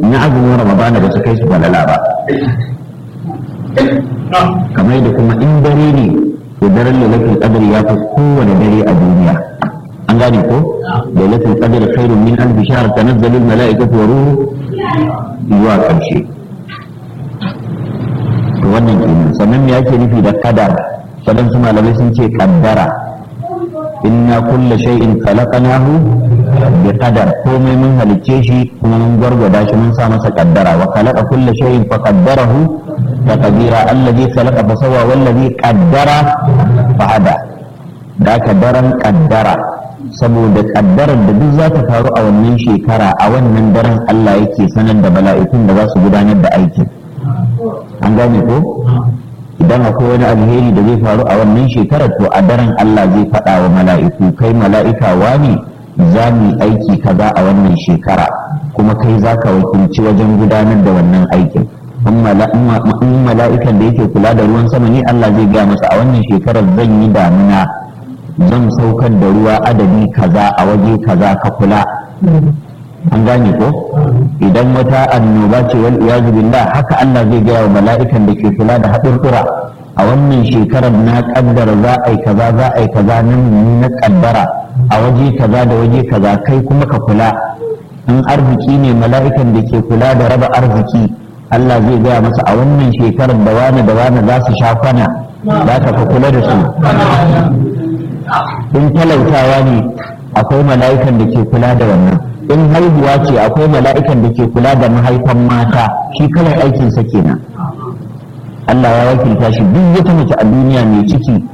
na azumin ramadana ba su kai su falala ba. Kamar da kuma in dare ne to daren lailatul qadr ya fi kowane dare a duniya. An gane ko lailatul qadr khairun min alf shahr tanazzalu al mala'ikatu wa ruhu zuwa karshe. To wannan kenan. Sannan me yake nufi da qadar? Wadansu malamai sun ce qaddara. Inna kulla shay'in khalaqnahu bi qadar, komai mun halicce shi kuma mun gwargwada shi mun sa masa qaddara. Wa khalaqa kulla shay'in fa qaddarahu taqdira. Alladhi khalaqa fa sawwa wallazi qaddara fa hada. Da kaddaran qaddara saboda kaddarar da duk za ta faru a wannan shekara a wannan daren Allah yake sanar da mala'ikun da za su gudanar da aikin. An gane ko? Idan akwai wani alheri da zai faru a wannan shekarar to a daren Allah zai faɗa wa mala'iku, kai mala'ika wani za mu yi aiki kaza a wannan shekara kuma kai za ka wakilci wajen gudanar da wannan aikin. In mala'ikan da yake kula da ruwan sama ne Allah zai gaya masa a wannan shekarar zan yi damuna, zan saukar da ruwa adadi kaza a waje kaza ka kula. An gane ko? Idan wata annoba ce wal iyazu billah haka Allah zai gaya wa mala'ikan da ke kula da haɗurɗura a wannan shekarar na kaddara za a yi kaza za a yi kaza nan na kaddara a waje kaza da waje kaza kai kuma ka kula. In arziki ne mala'ikan da ke kula da raba arziki Allah zai gaya masa a wannan shekarar da wani za su sha kwana za ka kula da su. In talautawa ne akwai mala'ikan da ke kula da wannan. In haihuwa ce akwai mala'ikan da ke kula da mahaifan mata, shi kawai aikinsa kenan. Allah ya wakilta shi duk wata mace a duniya mai ciki